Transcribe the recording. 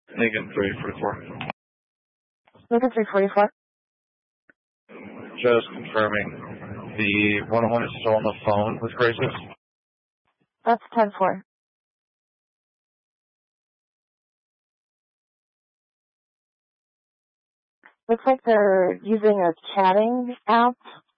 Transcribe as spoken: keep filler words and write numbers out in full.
Lincoln three forty-four. Lincoln three forty-four. Just confirming the one oh one is still on the phone with Graces. That's ten four. Looks like they're using a chatting app